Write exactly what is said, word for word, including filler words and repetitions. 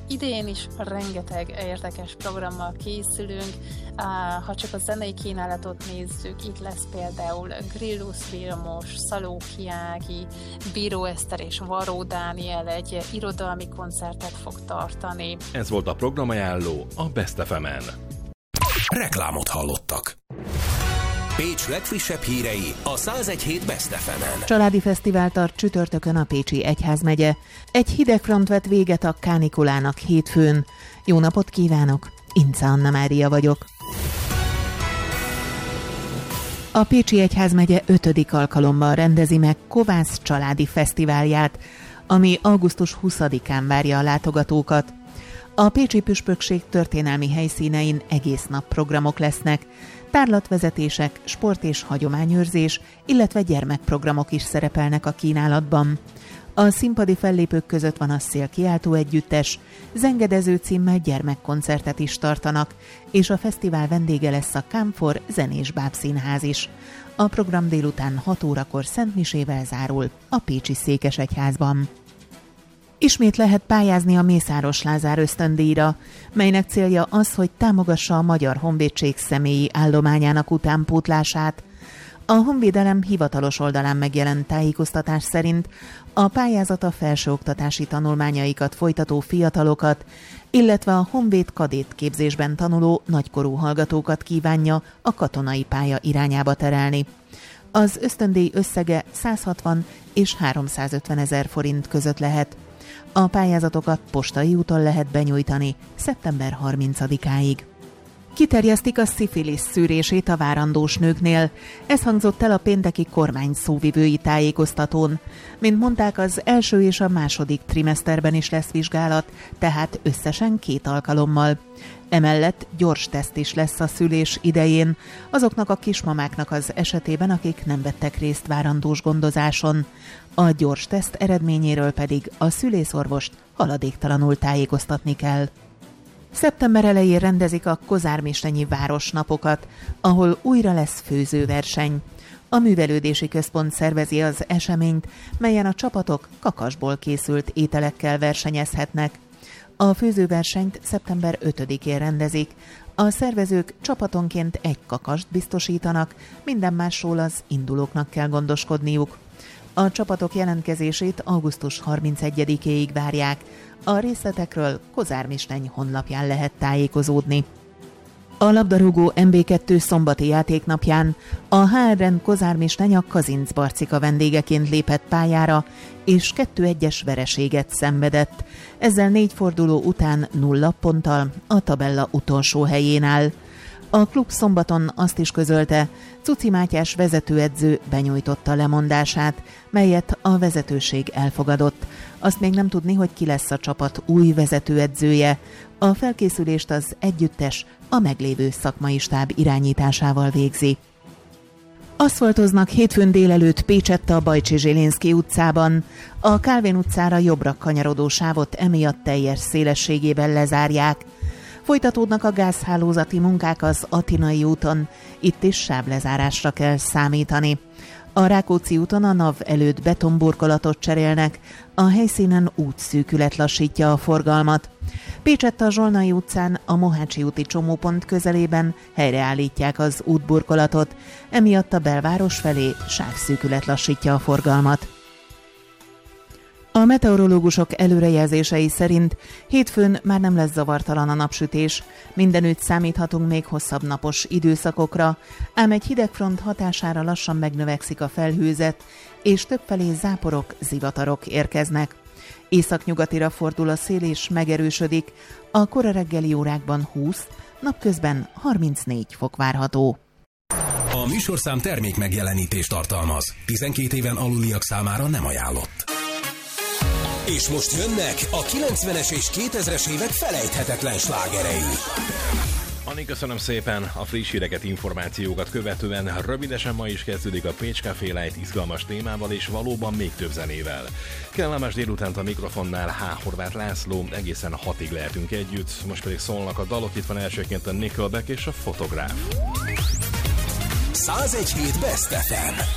idén is rengeteg érdekes programmal készülünk. Ha csak a zenei kínálatot nézzük, itt lesz például Grillus Vilmos, Szalóki Ági, Bíró Eszter és Varró Dániel egy irodalmi koncertet fog tartani. Ez volt a programajánló a Best ef emen. Reklámot hallottak. Pécs legfrissebb hírei a száz egy hét Best ef emen. Családi fesztivál tart csütörtökön a Pécsi Egyházmegye. Egy hideg front vett véget a kánikulának hétfőn. Jó napot kívánok! Ince Anna Mária vagyok. A Pécsi Egyházmegye ötödik alkalommal rendezi meg Kovász családi fesztiválját, ami augusztus huszadikán várja a látogatókat. A pécsi püspökség történelmi helyszínein egész nap programok lesznek, tárlatvezetések, sport és hagyományőrzés, illetve gyermekprogramok is szerepelnek a kínálatban. A színpadi fellépők között van a Szélkiáltó Együttes, zengedező címmel gyermekkoncertet is tartanak, és a fesztivál vendége lesz a Kámfor zenés bábszínház is. A program délután hat órakor szentmisével zárul a pécsi székesegyházban. Ismét lehet pályázni a Mészáros Lázár ösztöndíjra, melynek célja az, hogy támogassa a Magyar Honvédség személyi állományának utánpótlását. A honvédelem hivatalos oldalán megjelent tájékoztatás szerint a pályázat a felsőoktatási tanulmányaikat folytató fiatalokat, illetve a honvéd kadét képzésben tanuló nagykorú hallgatókat kívánja a katonai pálya irányába terelni. Az ösztöndíj összege száz hatvan és háromszázötven ezer forint között lehet. A pályázatokat postai úton lehet benyújtani szeptember harmincadikáig. Kiterjesztik a szifilisz szűrését a várandós nőknél. Ez hangzott el a pénteki kormány szóvivői tájékoztatón. Mint mondták, az első és a második trimeszterben is lesz vizsgálat, tehát összesen két alkalommal. Emellett gyors teszt is lesz a szülés idején, azoknak a kismamáknak az esetében, akik nem vettek részt várandós gondozáson. A gyors teszt eredményéről pedig a szülészorvost haladéktalanul tájékoztatni kell. Szeptember elején rendezik a Kozármistenyi Városnapokat, ahol újra lesz főzőverseny. A Művelődési Központ szervezi az eseményt, melyen a csapatok kakasból készült ételekkel versenyezhetnek. A főzőversenyt szeptember ötödikén rendezik. A szervezők csapatonként egy kakast biztosítanak, minden másról az indulóknak kell gondoskodniuk. A csapatok jelentkezését augusztus harmincegyedikéig várják. A részletekről Kozármisteny honlapján lehet tájékozódni. A labdarúgó em bé kettő szombati játéknapján a há er-en Kozármisteny a Kazinc Barcika vendégeként lépett pályára, és kettő egyes vereséget szenvedett. Ezzel négy forduló után nulla ponttal a tabella utolsó helyén áll. A klub szombaton azt is közölte, Cuci Mátyás vezetőedző benyújtotta lemondását, melyet a vezetőség elfogadott. Azt még nem tudni, hogy ki lesz a csapat új vezetőedzője. A felkészülést az együttes a meglévő szakmai stáb irányításával végzi. Aszfaltoznak hétfőn délelőtt Pécsett a Bajcsi-Zsilinszky utcában. A Kálvin utcára jobbra kanyarodó sávot emiatt teljes szélességében lezárják. Folytatódnak a gázhálózati munkák az Atinai úton, itt is sávlezárásra kell számítani. A Rákóczi úton a NAV előtt betonburkolatot cserélnek, a helyszínen útszűkület lassítja a forgalmat. Pécsett a Zsolnai utcán a Mohácsi úti csomópont közelében helyreállítják az útburkolatot, emiatt a belváros felé sávszűkület lassítja a forgalmat. A meteorológusok előrejelzései szerint hétfőn már nem lesz zavartalan a napsütés, mindenütt számíthatunk még hosszabb napos időszakokra, ám egy hidegfront hatására lassan megnövekszik a felhőzet, és többfelé záporok, zivatarok érkeznek. Északnyugatira fordul a szél és megerősödik, a kora reggeli órákban húsz, napközben harmincnégy fok várható. A műsorszám termék megjelenítést tartalmaz, tizenkét éven aluliak számára nem ajánlott. És most jönnek a kilencvenes és kétezres évek felejthetetlen slágerei. Ani, köszönöm szépen a friss híreket, információkat követően. Rövidesen ma is kezdődik a Pécs Café Light izgalmas témával és valóban még több zenével. Kellemes délutánt a mikrofonnál H. Horváth László, egészen hatig lehetünk együtt, most pedig szólnak a dalok, itt van elsőként a Nickelback és a Fotográf. száz egy hét Best ef em.